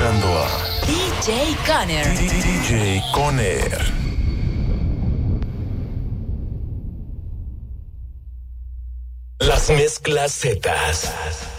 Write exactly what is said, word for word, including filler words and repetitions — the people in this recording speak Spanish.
escuchando a D J Conner. D J Conner. Las mezclas Zetas.